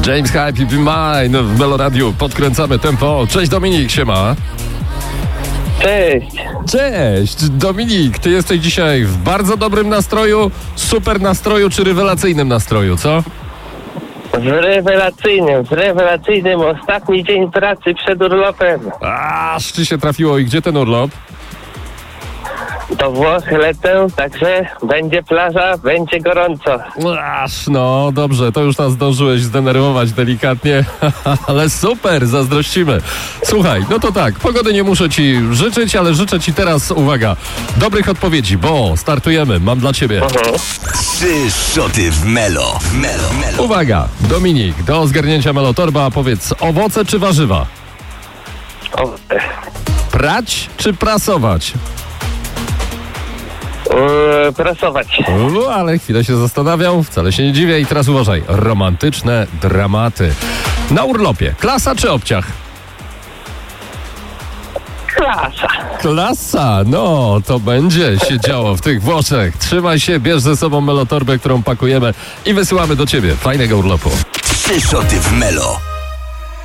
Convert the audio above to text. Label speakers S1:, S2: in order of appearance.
S1: James Hype i Be Mine w Meloradiu. Podkręcamy tempo. Cześć Dominik, siema.
S2: Cześć.
S1: Cześć Dominik, ty jesteś dzisiaj w bardzo dobrym nastroju, super nastroju czy rewelacyjnym nastroju, co?
S2: W rewelacyjnym ostatni dzień pracy przed urlopem.
S1: Aż ci się trafiło i gdzie ten urlop?
S2: Do Włoch lecę, także będzie plaża, będzie gorąco.
S1: Aż no, dobrze, to już nas zdążyłeś zdenerwować delikatnie, ale super, zazdrościmy. Słuchaj, no to tak, pogody nie muszę ci życzyć, ale życzę ci teraz, uwaga, dobrych odpowiedzi, bo startujemy, mam dla ciebie.
S3: 3 szoty w Melo.
S1: Uwaga, Dominik, do zgarnięcia Melotorba powiedz, owoce czy warzywa? Prać czy prasować?
S2: Prasować.
S1: Ale chwilę się zastanawiam, wcale się nie dziwię i teraz uważaj, romantyczne dramaty. Na urlopie, klasa czy obciach?
S2: Klasa.
S1: Klasa, no to będzie się działo w tych Włoszech. Trzymaj się, bierz ze sobą Melotorbę, którą pakujemy i wysyłamy do ciebie. Fajnego urlopu.
S3: 3 szoty w Melo.